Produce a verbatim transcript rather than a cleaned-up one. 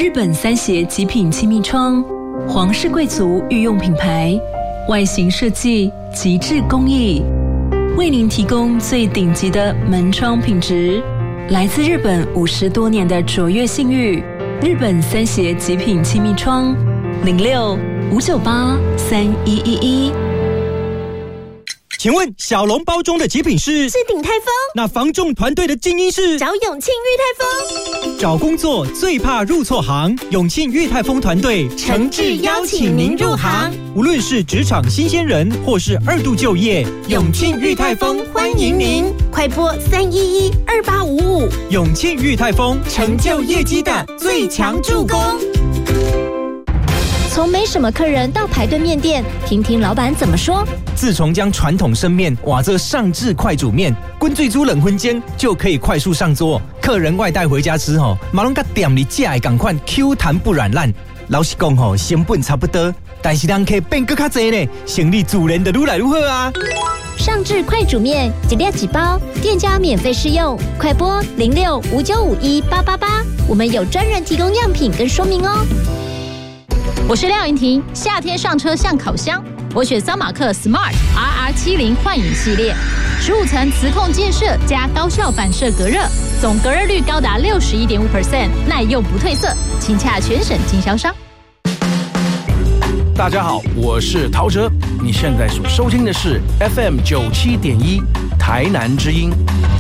日本三协极品气密窗，皇室贵族御用品牌，外形设计极致工艺，为您提供最顶级的门窗品质。来自日本五十多年的卓越信誉，日本三协极品气密窗，零六五九八三一一一。 请问小笼包中的极品是？ 是鼎泰丰。 那房仲团队的精英是？ 找永庆裕泰丰。 找工作最怕入错行，永庆裕泰丰团队诚挚邀请您入行。 无论是职场新鲜人，或是二度就业，永庆裕泰丰欢迎您。 快拨三一一二八五五。 永庆裕泰丰，成就业绩的最强助攻。 从没什么客人到排队面店，听听老板怎么说。 自从将传统生面瓦这上至快煮面，滚最煮冷荤煎就可以快速上桌。客人外带回家吃吼，马龙甲店里架的赶快 Q 弹不软烂。老实讲吼，成本差不多，但是人可以变更加多呢，生意自然就愈来愈好啊。 上至快煮面，一粒几包，店家免费试用，快拨零六五九五一八八八，我们有专人提供样品跟说明哦。 我是廖云婷，夏天上车像烤箱，我选桑马克 Smart R R 七十 幻影系列，十五层磁控建设加高效反射隔热，总隔热率高达 百分之六十一点五， 耐用不褪色，请洽全省经销商。 大家好，我是陶喆，你现在所收听的是 F M 九七点一台南之音。